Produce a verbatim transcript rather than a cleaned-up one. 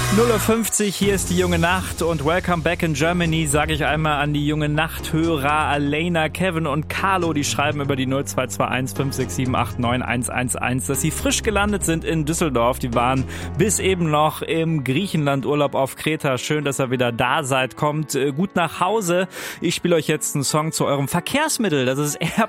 null Uhr fünfzig, hier ist die junge Nacht und Welcome back in Germany, sage ich einmal an die junge Nachthörer Alena, Kevin und Carlo, die schreiben über die null zwei zwei eins fünf sechs sieben acht neun eins eins eins, dass sie frisch gelandet sind in Düsseldorf. Die waren bis eben noch im Griechenland-Urlaub auf Kreta. Schön, dass ihr wieder da seid. Kommt äh, gut nach Hause. Ich spiele euch jetzt einen Song zu eurem Verkehrsmittel. Das ist